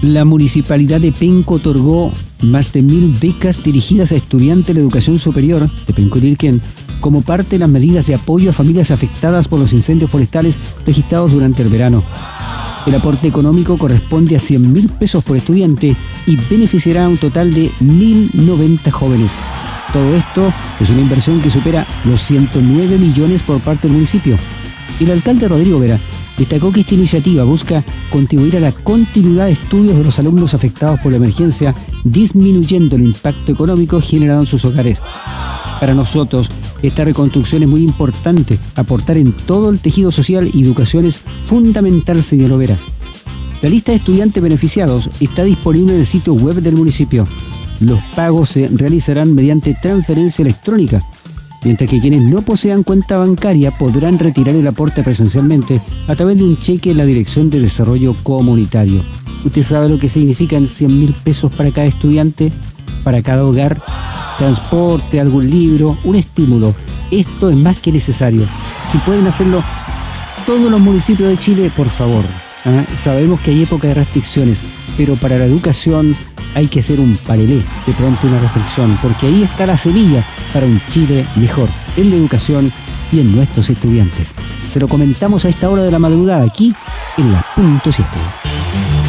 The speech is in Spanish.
La Municipalidad de Penco otorgó más de 1.000 becas dirigidas a estudiantes de la educación superior de Penco y Ilquén como parte de las medidas de apoyo a familias afectadas por los incendios forestales registrados durante el verano. El aporte económico corresponde a 100.000 pesos por estudiante y beneficiará a un total de 1.090 jóvenes. Todo esto es una inversión que supera los 109 millones por parte del municipio. El alcalde Rodrigo Vera destacó que esta iniciativa busca contribuir a la continuidad de estudios de los alumnos afectados por la emergencia, disminuyendo el impacto económico generado en sus hogares. Para nosotros, esta reconstrucción es muy importante. Aportar en todo el tejido social y educación es fundamental, señaló Vera. La lista de estudiantes beneficiados está disponible en el sitio web del municipio. Los pagos se realizarán mediante transferencia electrónica, mientras que quienes no posean cuenta bancaria podrán retirar el aporte presencialmente a través de un cheque en la Dirección de Desarrollo Comunitario. ¿Usted sabe lo que significan 100.000 pesos para cada estudiante, para cada hogar? Transporte, algún libro, un estímulo. Esto es más que necesario. Si pueden hacerlo todos los municipios de Chile, por favor. Sabemos que hay época de restricciones, pero para la educación hay que hacer un parelé, de pronto una reflexión, porque ahí está la semilla para un Chile mejor, en la educación y en nuestros estudiantes. Se lo comentamos a esta hora de la madrugada, aquí en la Punto 7.